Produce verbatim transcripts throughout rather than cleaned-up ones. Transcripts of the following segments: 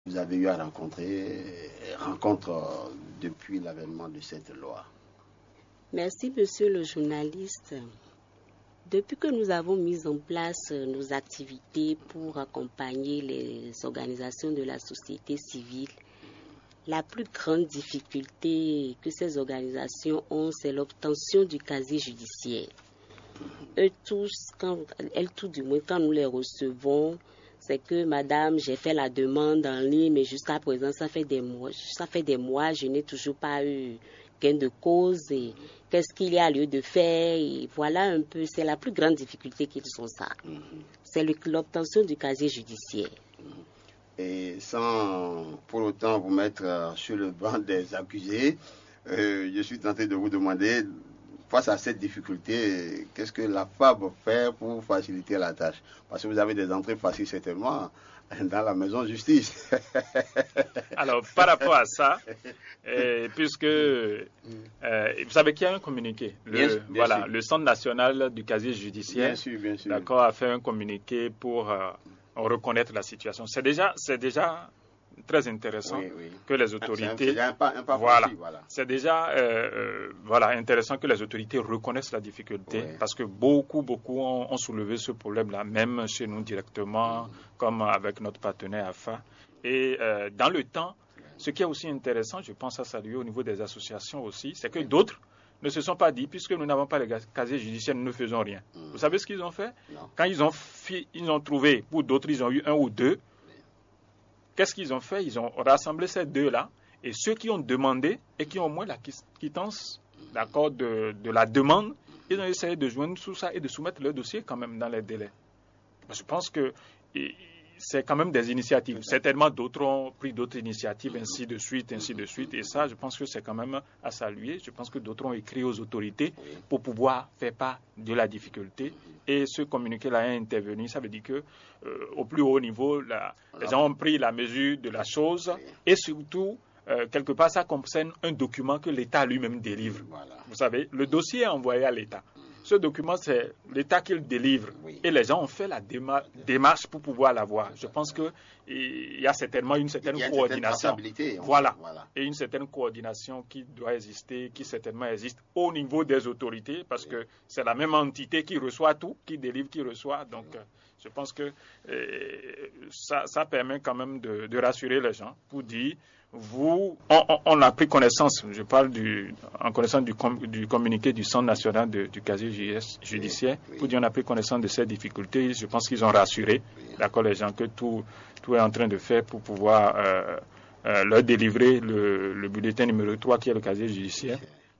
vous avez eu à rencontrer, rencontre depuis l'avènement de cette loi? Merci, monsieur le journaliste. Depuis que nous avons mis en place nos activités pour accompagner les organisations de la société civile, la plus grande difficulté que ces organisations ont, c'est l'obtention du casier judiciaire. Eux tous, quand, elles tout du moins, quand nous les recevons, c'est que madame, j'ai fait la demande en ligne, mais jusqu'à présent, ça fait des mois, ça fait des mois, je n'ai toujours pas eu gain de cause. Et qu'est-ce qu'il y a lieu de faire? Et voilà un peu, c'est la plus grande difficulté qu'ils ont ça. Mm-hmm. C'est le, l'obtention du casier judiciaire. Et sans pour autant vous mettre sur le banc des accusés, euh, je suis tenté de vous demander, face à cette difficulté, qu'est-ce que la F A B fait pour faciliter la tâche? Parce que vous avez des entrées faciles certainement dans la maison de justice. Alors, par rapport à ça, euh, puisque euh, vous savez qu'il y a un communiqué, le, bien, bien voilà, sûr. Le Centre national du casier judiciaire, bien sûr, bien sûr. D'accord, a fait un communiqué pour euh, reconnaître la situation. C'est déjà, c'est déjà très intéressant oui, oui. que les autorités, c'est un, c'est un pas, un pas voilà, possible, voilà. c'est déjà euh, euh, voilà intéressant que les autorités reconnaissent la difficulté, oui. parce que beaucoup beaucoup ont, ont soulevé ce problème-là, même chez nous directement, mmh. comme avec notre partenaire A F A. Et euh, dans le temps, ce qui est aussi intéressant, je pense à saluer au niveau des associations aussi, c'est que oui. d'autres ne se sont pas dit, puisque nous n'avons pas les casiers judiciaires, nous ne faisons rien. Mmh. Vous savez ce qu'ils ont fait? Non. Quand ils ont, fi, ils ont trouvé, pour d'autres, ils ont eu un ou deux. Qu'est-ce qu'ils ont fait? Ils ont rassemblé ces deux-là, et ceux qui ont demandé et qui ont au moins la quittance d'accord, de, de la demande, ils ont essayé de joindre tout ça et de soumettre leur dossier quand même dans les délais. Je pense que et, c'est quand même des initiatives. Certainement d'autres ont pris d'autres initiatives, ainsi de suite, ainsi de suite. Et ça, je pense que c'est quand même à saluer. Je pense que d'autres ont écrit aux autorités pour pouvoir faire part de la difficulté. Et ce communiqué-là est intervenu. Ça veut dire que euh, au plus haut niveau, la, les gens ont pris la mesure de la chose. Et surtout, euh, quelque part, ça concerne un document que l'État lui-même délivre. Vous savez, le dossier est envoyé à l'État. Ce document, c'est l'État qui le délivre. Oui. Et les gens ont fait la déma- démarche pour pouvoir l'avoir. Je pense qu'il y a certainement une certaine une coordination. Certaine voilà. voilà. Et une certaine coordination qui doit exister, qui certainement existe au niveau des autorités, parce oui. que c'est la même entité qui reçoit tout, qui délivre, qui reçoit. Donc, oui. je pense que euh, ça, ça permet quand même de, de rassurer les gens pour dire... Vous, on, on, on a pris connaissance, je parle du, en connaissance du, com, du communiqué du Centre national de, du casier judiciaire, oui, oui. pour dire on a pris connaissance de ces difficultés. Je pense qu'ils ont rassuré, oui. d'accord, les gens que tout, tout est en train de faire pour pouvoir euh, euh, leur délivrer le, le bulletin numéro trois qui est le casier judiciaire.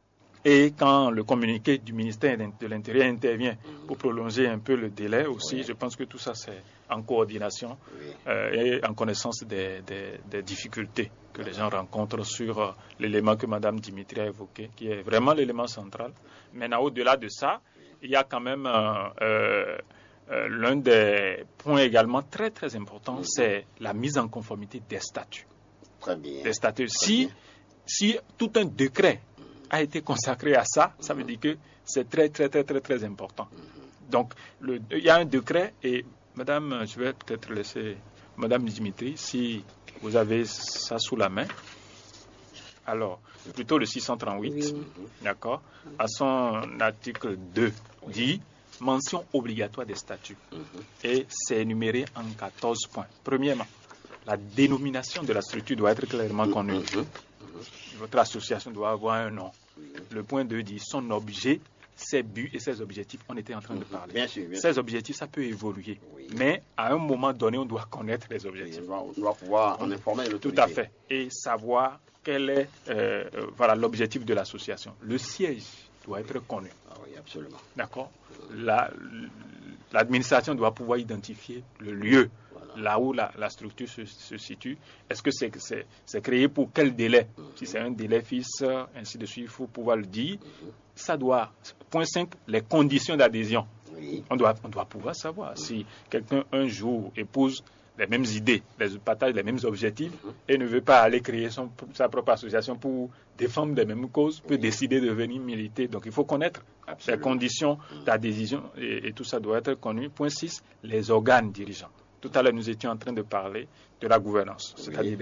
Et quand le communiqué du ministère de l'Intérieur intervient pour prolonger un peu le délai aussi, oui. je pense que tout ça c'est en coordination oui. euh, et en connaissance des, des, des difficultés que les gens rencontrent sur euh, l'élément que Mme Dimitri a évoqué, qui est vraiment l'élément central. Maintenant, au-delà de ça, il y a quand même euh, euh, euh, l'un des points également très très importants, oui. c'est la mise en conformité des statuts. Très bien. Des statuts. Très si, bien. si tout un décret a été consacré à ça, ça veut dire que c'est très, très, très, très, très important. Donc, le, il y a un décret et, madame, je vais peut-être laisser madame Dimitri, si vous avez ça sous la main. Alors, plutôt le six cent trente-huit, oui. d'accord, à son article deux, dit mention obligatoire des statuts. Et c'est énuméré en quatorze points. Premièrement, la dénomination de la structure doit être clairement connue. Votre association doit avoir un nom. Le point deux dit son objet, ses buts et ses objectifs. On était en train de parler. Bien sûr, bien ces sûr. objectifs, ça peut évoluer. Oui. Mais à un moment donné, on doit connaître les objectifs. Oui, on, doit, on doit pouvoir en informer l'autorité. Tout à fait. Et savoir quel est euh, euh, voilà, l'objectif de l'association. Le siège doit être connu. Ah oui, absolument. D'accord. La, l'administration doit pouvoir identifier le lieu. Là où la, la structure se, se situe, est-ce que c'est, c'est, c'est créé pour quel délai? Mm-hmm. Si c'est un délai fixe, ainsi de suite, il faut pouvoir le dire. Mm-hmm. Ça doit, point cinq, les conditions d'adhésion. Oui. On doit, on doit pouvoir savoir mm-hmm. si quelqu'un un jour épouse les mêmes idées, les, partage les mêmes objectifs mm-hmm. et ne veut pas aller créer son, sa propre association pour défendre les mêmes causes, peut oui. décider de venir militer. Donc il faut connaître Absolument. les conditions mm-hmm. d'adhésion et, et tout ça doit être connu. Point six, les organes dirigeants. Tout à l'heure, nous étions en train de parler de la gouvernance, c'est-à-dire